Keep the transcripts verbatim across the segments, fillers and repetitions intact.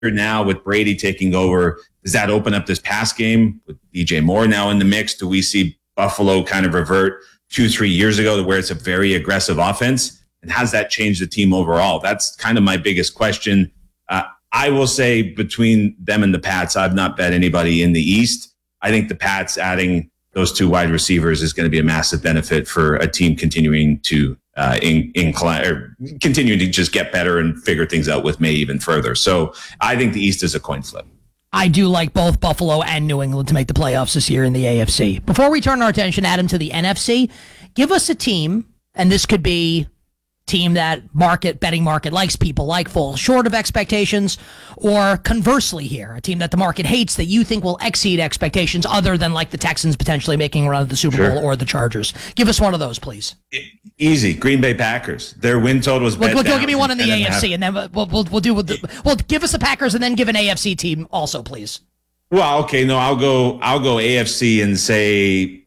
now with Brady taking over, does that open up this pass game with D J Moore now in the mix? Do we see Buffalo kind of revert two, three years ago to where it's a very aggressive offense? And has that changed the team overall? That's kind of my biggest question. Uh, I will say between them and the Pats, I've not bet anybody in the East. I think the Pats adding those two wide receivers is going to be a massive benefit for a team continuing to uh, in, incline or continuing to just get better and figure things out with May even further. So I think the East is a coin flip. I do like both Buffalo and New England to make the playoffs this year in the A F C. Before we turn our attention, Adam, to the N F C, give us a team, and this could be team that market betting market likes, people like, falls short of expectations, or conversely here, a team that the market hates that you think will exceed expectations, other than like the Texans potentially making a run at the Super Sure. Bowl or the Chargers. Give us one of those, please. Easy. Green Bay Packers. Their win total was bet Well, down give me one in from the ten A and a F C, half. and then we'll we'll, we'll do with the, well, give us the Packers and then give an A F C team also, please. Well, okay, no, I'll go. I'll go A F C and say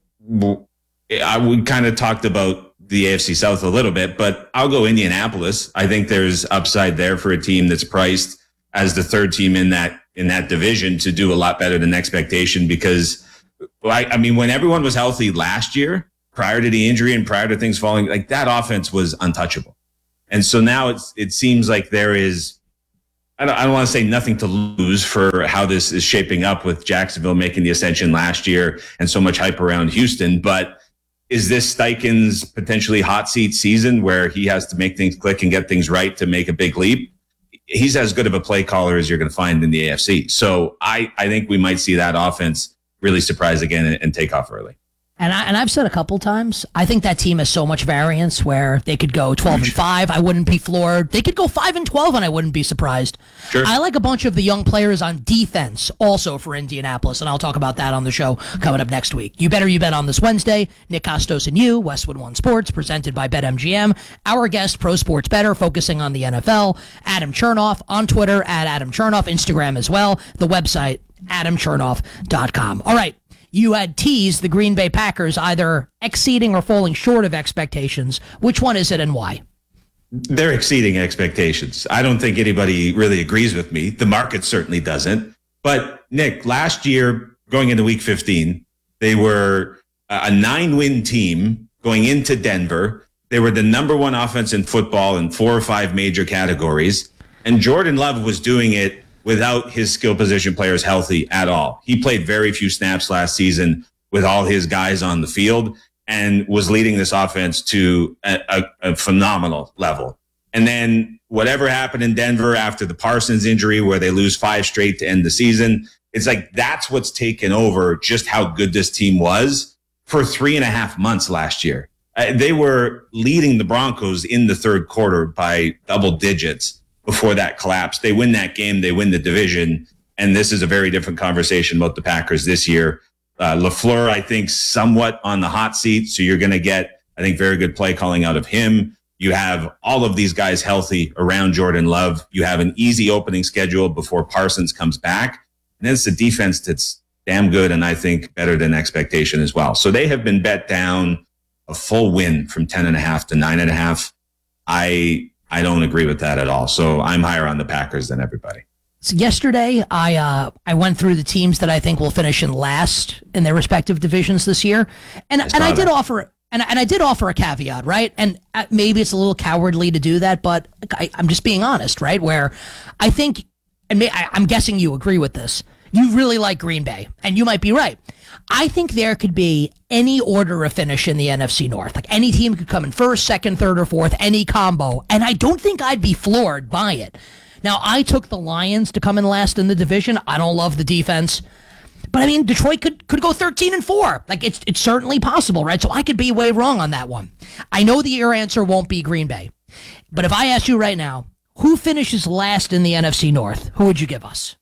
I we kind of talked about the A F C South a little bit, but I'll go Indianapolis. I think there's upside there for a team that's priced as the third team in that in that division to do a lot better than expectation. Because, I, I mean, when everyone was healthy last year, prior to the injury and prior to things falling, like that offense was untouchable. And so now it's it seems like there is. I don't, I don't want to say nothing to lose for how this is shaping up with Jacksonville making the ascension last year and so much hype around Houston. But is this Steichen's potentially hot seat season where he has to make things click and get things right to make a big leap? He's as good of a play caller as you're going to find in the A F C. So I, I think we might see that offense really surprise again and, and take off early. And I and I've said a couple times, I think that team has so much variance where they could go twelve and five, I wouldn't be floored. They could go five and twelve, and I wouldn't be surprised. Sure. I like a bunch of the young players on defense also for Indianapolis, and I'll talk about that on the show coming up next week. You Better You Bet on this Wednesday. Nick Costos and you, Westwood One Sports, presented by BetMGM. Our guest, Pro Sports Bettor, focusing on the N F L. Adam Chernoff on Twitter at Adam Chernoff, Instagram as well. The website, adam chernoff dot com. All right. You had teased the Green Bay Packers either exceeding or falling short of expectations. Which one is it and why? They're exceeding expectations. I don't think anybody really agrees with me. The market certainly doesn't. But Nick, last year, going into week fifteen, they were a nine-win team going into Denver. They were the number one offense in football in four or five major categories. And Jordan Love was doing it without his skill position players healthy at all. He played very few snaps last season with all his guys on the field and was leading this offense to a, a, a phenomenal level. And then whatever happened in Denver after the Parsons injury, where they lose five straight to end the season, it's like that's what's taken over just how good this team was for three and a half months last year. Uh, they were leading the Broncos in the third quarter by double digits before that collapse. They win that game, they win the division, and this is a very different conversation about the Packers this year. Uh, LaFleur, I think, somewhat on the hot seat, so you're going to get, I think, very good play calling out of him. You have all of these guys healthy around Jordan Love. You have an easy opening schedule before Parsons comes back. And then it's a defense that's damn good and I think better than expectation as well. So they have been bet down a full win from ten and a half to nine and a half. I I don't agree with that at all. So I'm higher on the Packers than everybody. So yesterday, I uh, I went through the teams that I think will finish in last in their respective divisions this year, and I and I did that. offer and and I did offer a caveat, right? And uh, maybe it's a little cowardly to do that, but I, I'm just being honest, right? Where I think, and may, I, I'm guessing you agree with this. You really like Green Bay, and you might be right. I think there could be any order of finish in the N F C North. Like any team could come in first, second, third, or fourth, any combo. And I don't think I'd be floored by it. Now, I took the Lions to come in last in the division. I don't love the defense. But I mean, Detroit could, could go thirteen and four. Like it's it's certainly possible, right? So I could be way wrong on that one. I know the your answer won't be Green Bay. But if I ask you right now, who finishes last in the N F C North? Who would you give us?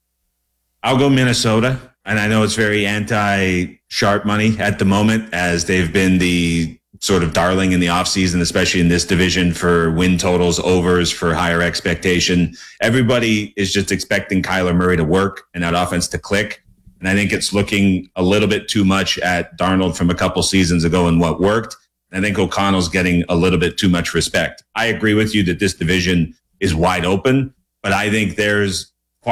I'll go Minnesota. And I know it's very anti-sharp money at the moment, as they've been the sort of darling in the offseason, especially in this division, for win totals, overs, for higher expectation. Everybody is just expecting Kyler Murray to work and that offense to click. And I think it's looking a little bit too much at Darnold from a couple seasons ago and what worked. I think O'Connell's getting a little bit too much respect. I agree with you that this division is wide open, but I think there's